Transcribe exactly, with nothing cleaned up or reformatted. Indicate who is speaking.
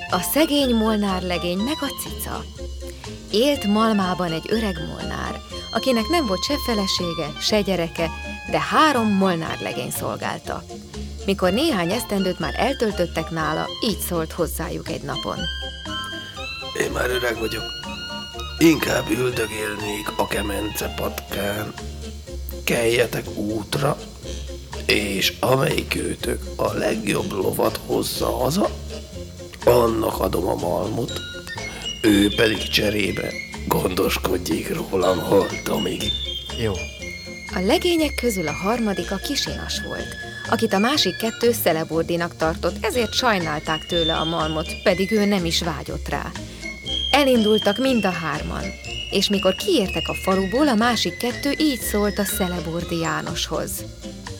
Speaker 1: A szegény molnárlegény meg a cica. Élt Malmában egy öreg molnár, akinek nem volt se felesége, se gyereke, de három molnárlegény szolgálta. Mikor néhány esztendőt már eltöltöttek nála, így szólt hozzájuk egy napon.
Speaker 2: Én már öreg vagyok. Inkább üldögélnék a kemence patkán. Keljetek útra, és amelyikőtök a legjobb lovat hozza haza, annak adom a malmot, ő pedig cserébe gondoskodjék rólam holtomig.
Speaker 3: Jó.
Speaker 1: A legények közül a harmadik a Kisinas volt, akit a másik kettő Szelebordinak tartott, ezért sajnálták tőle a malmot, pedig ő nem is vágyott rá. Elindultak mind a hárman, és mikor kiértek a faluból, a másik kettő így szólt a Szelebordi Jánoshoz.